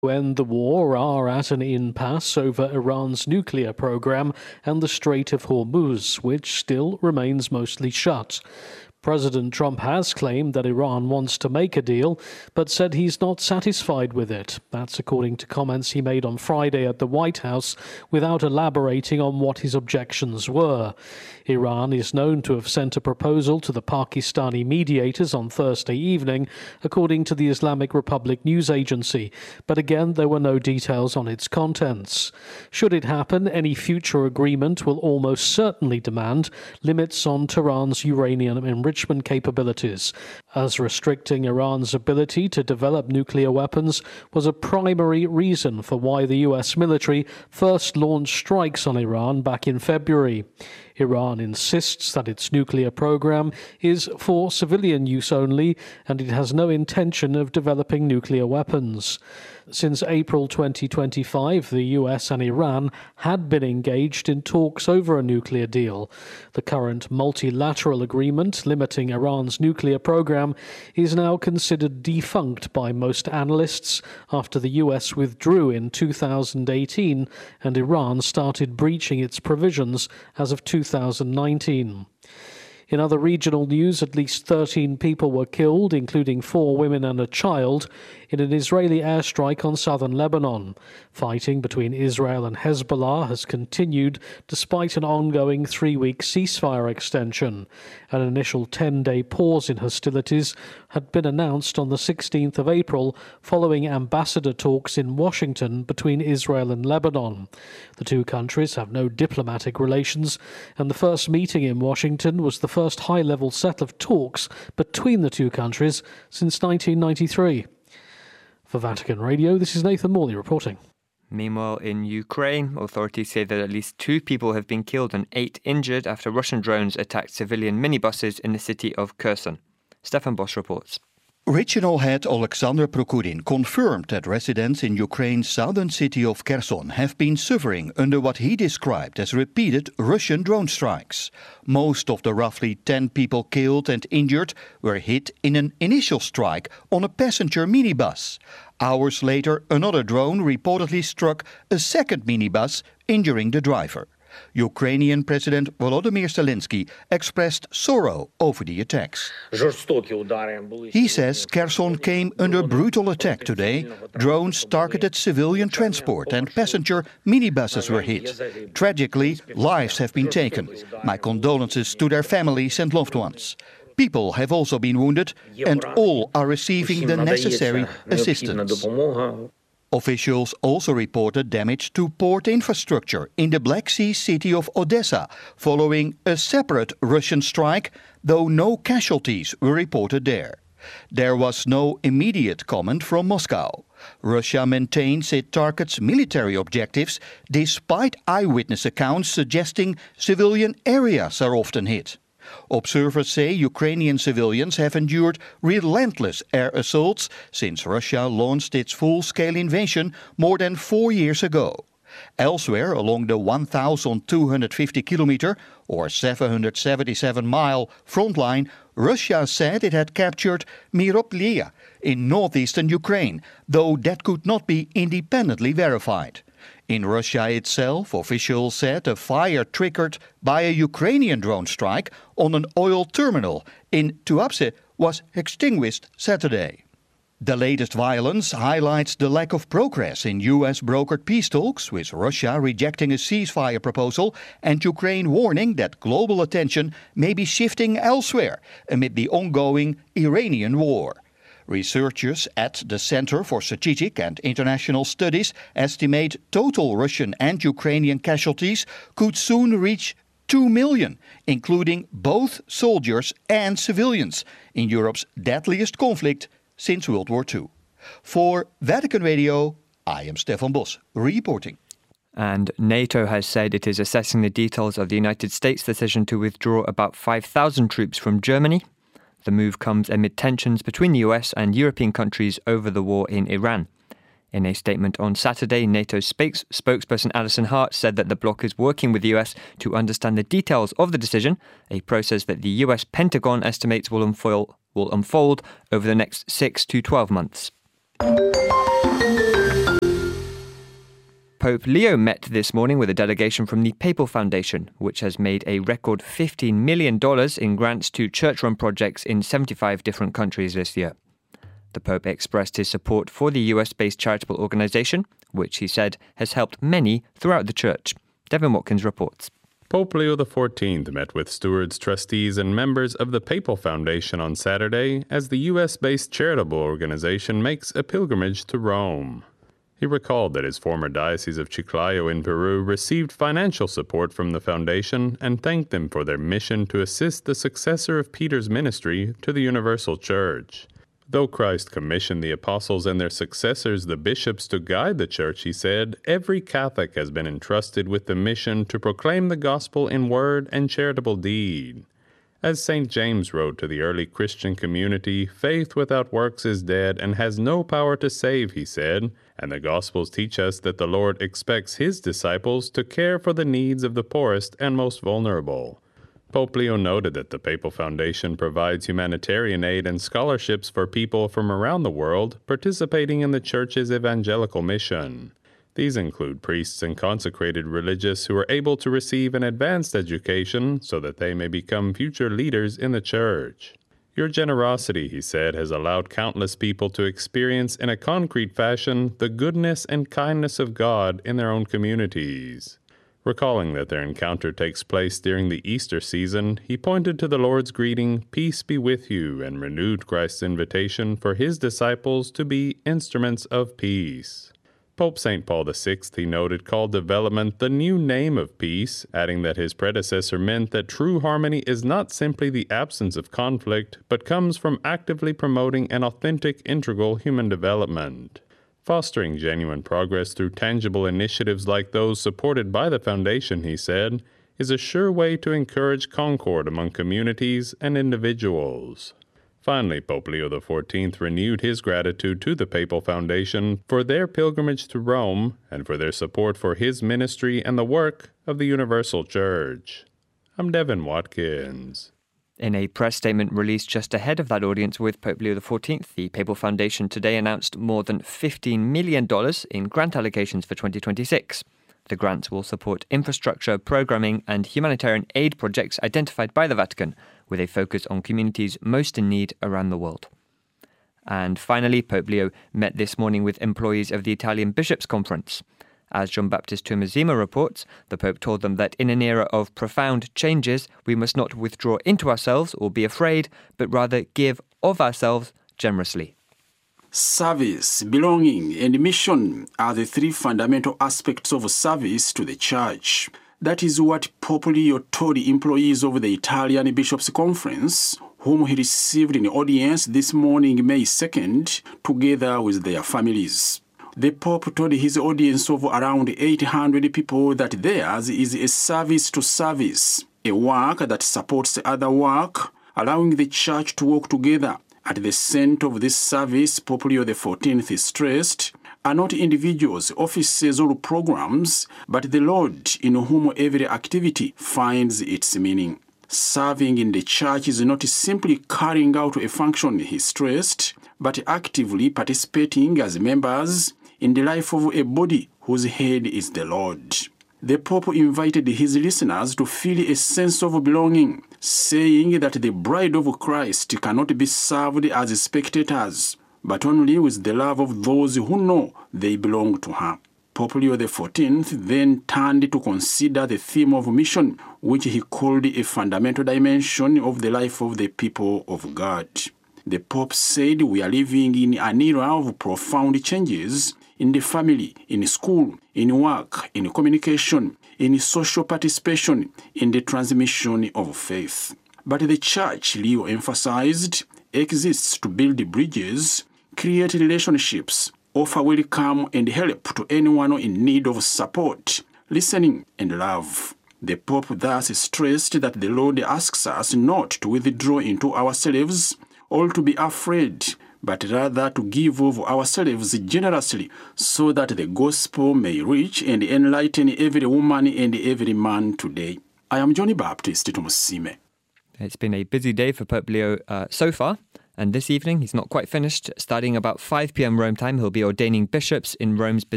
End the war are at an impasse over Iran's nuclear program and the Strait of Hormuz, which still remains mostly shut. President Trump has claimed that Iran wants to make a deal, but said he's not satisfied with it. That's according to comments he made on Friday at the White House, without elaborating on what his objections were. Iran is known to have sent a proposal to the Pakistani mediators on Thursday evening, according to the Islamic Republic news agency, but again there were no details on its contents. Should it happen, any future agreement will almost certainly demand limits on Tehran's uranium enrichment capabilities, as restricting Iran's ability to develop nuclear weapons was a primary reason for why the US military first launched strikes on Iran back in February. Iran insists that its nuclear program is for civilian use only, and it has no intention of developing nuclear weapons. Since April 2025, the US and Iran had been engaged in talks over a nuclear deal. The current multilateral agreement limiting Iran's nuclear program is now considered defunct by most analysts after the US withdrew in 2018 and Iran started breaching its provisions as of 2019. In other regional news, at least 13 people were killed, including 4 women and a child, in an Israeli airstrike on southern Lebanon. Fighting between Israel and Hezbollah has continued despite an ongoing 3-week ceasefire extension. An initial 10-day pause in hostilities had been announced on the 16th of April following ambassador talks in Washington between Israel and Lebanon. The two countries have no diplomatic relations, and the first meeting in Washington was the first high-level set of talks between the two countries since 1993. For Vatican Radio, this is Nathan Morley reporting. Meanwhile, in Ukraine, authorities say that at least 2 people have been killed and 8 injured after Russian drones attacked civilian minibuses in the city of Kherson. Stefan Bosch reports. Regional head Alexander Prokudin confirmed that residents in Ukraine's southern city of Kherson have been suffering under what he described as repeated Russian drone strikes. Most of the roughly 10 people killed and injured were hit in an initial strike on a passenger minibus. Hours later, another drone reportedly struck a second minibus, injuring the driver. Ukrainian President Volodymyr Zelensky expressed sorrow over the attacks. He says Kherson came under brutal attack today. Drones targeted civilian transport and passenger minibuses were hit. Tragically, lives have been taken. My condolences to their families and loved ones. People have also been wounded, and all are receiving the necessary assistance. Officials also reported damage to port infrastructure in the Black Sea city of Odessa following a separate Russian strike, though no casualties were reported there. There was no immediate comment from Moscow. Russia maintains it targets military objectives despite eyewitness accounts suggesting civilian areas are often hit. Observers say Ukrainian civilians have endured relentless air assaults since Russia launched its full-scale invasion more than 4 years ago. Elsewhere along the 1,250-kilometer or 777-mile front line, Russia said it had captured Myropolya in northeastern Ukraine, though that could not be independently verified. In Russia itself, officials said a fire triggered by a Ukrainian drone strike on an oil terminal in Tuapse was extinguished Saturday. The latest violence highlights the lack of progress in US-brokered peace talks, with Russia rejecting a ceasefire proposal and Ukraine warning that global attention may be shifting elsewhere amid the ongoing Iranian war. Researchers at the Center for Strategic and International Studies estimate total Russian and Ukrainian casualties could soon reach 2 million, including both soldiers and civilians, in Europe's deadliest conflict since World War II. For Vatican Radio, I am Stefan Bos, reporting. And NATO has said it is assessing the details of the United States' decision to withdraw about 5,000 troops from Germany. The move comes amid tensions between the US and European countries over the war in Iran. In a statement on Saturday, NATO spokesperson Alison Hart said that the bloc is working with the US to understand the details of the decision, a process that the US Pentagon estimates will unfold over the next 6 to 12 months. Pope Leo met this morning with a delegation from the Papal Foundation, which has made a record $15 million in grants to church-run projects in 75 different countries this year. The Pope expressed his support for the US-based charitable organisation, which he said has helped many throughout the church. Devin Watkins reports. Pope Leo XIV met with stewards, trustees, and members of the Papal Foundation on Saturday as the US-based charitable organization makes a pilgrimage to Rome. He recalled that his former diocese of Chiclayo in Peru received financial support from the foundation and thanked them for their mission to assist the successor of Peter's ministry to the Universal Church. Though Christ commissioned the apostles and their successors, the bishops, to guide the church, he said, every Catholic has been entrusted with the mission to proclaim the gospel in word and charitable deed. As St. James wrote to the early Christian community, faith without works is dead and has no power to save, he said, and the Gospels teach us that the Lord expects his disciples to care for the needs of the poorest and most vulnerable. Pope Leo noted that the Papal Foundation provides humanitarian aid and scholarships for people from around the world participating in the Church's evangelical mission. These include priests and consecrated religious who are able to receive an advanced education so that they may become future leaders in the Church. Your generosity, he said, has allowed countless people to experience in a concrete fashion the goodness and kindness of God in their own communities. Recalling that their encounter takes place during the Easter season, he pointed to the Lord's greeting, "Peace be with you," and renewed Christ's invitation for his disciples to be instruments of peace. Pope St. Paul VI, he noted, called development the new name of peace, adding that his predecessor meant that true harmony is not simply the absence of conflict, but comes from actively promoting an authentic, integral human development. Fostering genuine progress through tangible initiatives like those supported by the Foundation, he said, is a sure way to encourage concord among communities and individuals. Finally, Pope Leo XIV renewed his gratitude to the Papal Foundation for their pilgrimage to Rome and for their support for his ministry and the work of the Universal Church. I'm Devin Watkins. In a press statement released just ahead of that audience with Pope Leo XIV, the Papal Foundation today announced more than $15 million in grant allocations for 2026. The grants will support infrastructure, programming and humanitarian aid projects identified by the Vatican, with a focus on communities most in need around the world. And finally, Pope Leo met this morning with employees of the Italian Bishops' Conference. As John Baptist Tumazima reports, the Pope told them that in an era of profound changes, we must not withdraw into ourselves or be afraid, but rather give of ourselves generously. Service, belonging, and mission are the three fundamental aspects of service to the Church. That is what Pope Leo told the employees of the Italian Bishops' Conference, whom he received in audience this morning, May 2nd, together with their families. The Pope told his audience of around 800 people that theirs is a service to service, a work that supports other work, allowing the Church to work together. At the center of this service, Pope Leo XIV stressed, are not individuals, offices, or programs, but the Lord in whom every activity finds its meaning. Serving in the Church is not simply carrying out a function, he stressed, but actively participating as members in the life of a body whose head is the Lord. The Pope invited his listeners to feel a sense of belonging, saying that the bride of Christ cannot be served as spectators, but only with the love of those who know they belong to her. Pope Leo XIV then turned to consider the theme of mission, which he called a fundamental dimension of the life of the people of God. The Pope said we are living in an era of profound changes in the family, in school, in work, in communication, in social participation, in the transmission of faith. But the Church, Leo emphasized, exists to build bridges, create relationships, offer welcome and help to anyone in need of support, listening and love. The Pope thus stressed that the Lord asks us not to withdraw into ourselves or to be afraid, but rather to give of ourselves generously so that the gospel may reach and enlighten every woman and every man today. I am Johnny Baptist Tumusime. It's been a busy day for Pope Leo so far, and this evening he's not quite finished. Starting about 5 p.m. Rome time, he'll be ordaining bishops in Rome's